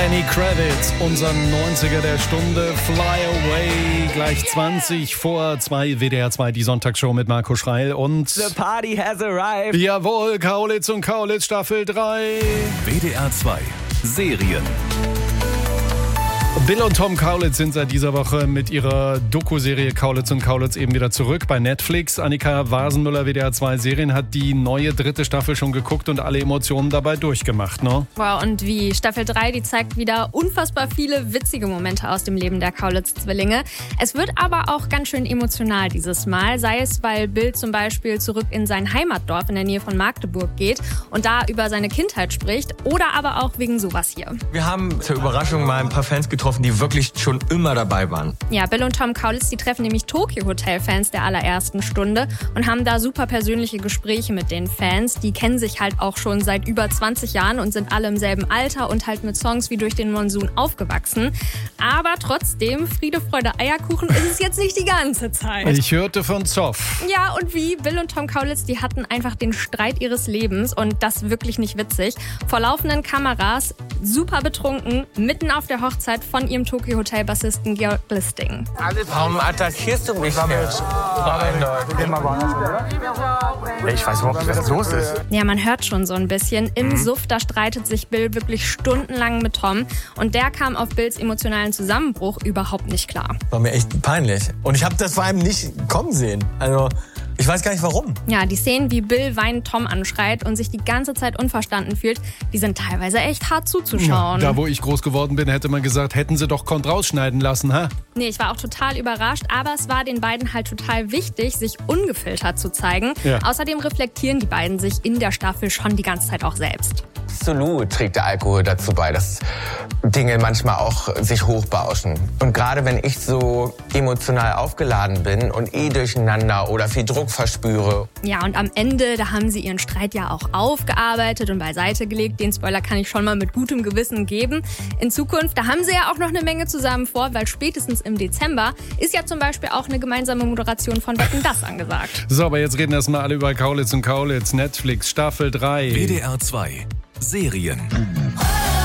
Lenny Kravitz, unser 90er der Stunde, Fly Away, gleich 20 vor 2, WDR 2, die Sonntagsshow mit Marco Schreil und... The party has arrived. Jawohl, Kaulitz und Kaulitz Staffel 3. WDR 2, Serien. Bill und Tom Kaulitz sind seit dieser Woche mit ihrer Doku-Serie Kaulitz und Kaulitz eben wieder zurück bei Netflix. Annika Wasenmüller, WDR 2 Serien, hat die neue 3. Staffel schon geguckt und alle Emotionen dabei durchgemacht, ne? Wow, und wie? Staffel 3, die zeigt wieder unfassbar viele witzige Momente aus dem Leben der Kaulitz-Zwillinge. Es wird aber auch ganz schön emotional dieses Mal, sei es, weil Bill zum Beispiel zurück in sein Heimatdorf in der Nähe von Magdeburg geht und da über seine Kindheit spricht, oder aber auch wegen sowas hier. Wir haben zur Überraschung mal ein paar Fans getroffen, die wirklich schon immer dabei waren. Ja, Bill und Tom Kaulitz, die treffen nämlich Tokio Hotel-Fans der allerersten Stunde und haben da super persönliche Gespräche mit den Fans. Die kennen sich halt auch schon seit über 20 Jahren und sind alle im selben Alter und halt mit Songs wie Durch den Monsun aufgewachsen. Aber trotzdem, Friede, Freude, Eierkuchen ist es jetzt nicht die ganze Zeit. Ich hörte von Zoff. Ja, und wie? Bill und Tom Kaulitz, die hatten einfach den Streit ihres Lebens und das wirklich nicht witzig. Vor laufenden Kameras, super betrunken, mitten auf der Hochzeit von ihrem Tokio-Hotel-Bassisten Georg Listing. Warum attackierst du mich jetzt? Ich weiß überhaupt nicht, was los ist. Ja, man hört schon so ein bisschen. Im Suff, da streitet sich Bill wirklich stundenlang mit Tom. Und der kam auf Bills emotionalen Zusammenbruch überhaupt nicht klar. War mir echt peinlich. Und ich habe das vor allem nicht kommen sehen. Also, ich weiß gar nicht warum. Ja, die Szenen, wie Bill weinend Tom anschreit und sich die ganze Zeit unverstanden fühlt, die sind teilweise echt hart zuzuschauen. Da, wo ich groß geworden bin, hätte man gesagt, hätten sie doch Kont rausschneiden lassen, ha? Nee, ich war auch total überrascht, aber es war den beiden halt total wichtig, sich ungefiltert zu zeigen. Ja. Außerdem reflektieren die beiden sich in der Staffel schon die ganze Zeit auch selbst. Absolut trägt der Alkohol dazu bei, dass Dinge manchmal auch sich hochbauschen. Und gerade wenn ich so emotional aufgeladen bin und durcheinander oder viel Druck verspüre. Ja, und am Ende, da haben sie ihren Streit ja auch aufgearbeitet und beiseite gelegt. Den Spoiler kann ich schon mal mit gutem Gewissen geben. In Zukunft, da haben sie ja auch noch eine Menge zusammen vor, weil spätestens im Dezember ist ja zum Beispiel auch eine gemeinsame Moderation von Wetten, dass angesagt. So, aber jetzt reden erstmal alle über Kaulitz und Kaulitz. Netflix, Staffel 3. WDR 2, Serien.